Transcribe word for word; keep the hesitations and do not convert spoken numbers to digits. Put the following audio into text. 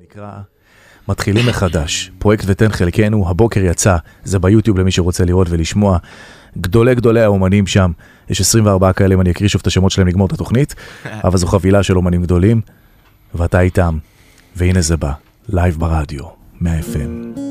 נקרא מתחילים מחדש, פרויקט ותן חלקנו, הבוקר יצא, זה ביוטיוב למי שרוצה לראות ולשמוע, גדולי גדולי האומנים שם, יש עשרים וארבעה כאלה, אם אני אקריא שוב את השמות שלהם לגמור את התוכנית, אבל זו חבילה של אומנים גדולים, ואתה איתם, והנה זה בא, לייב ברדיו, מאה אף אם.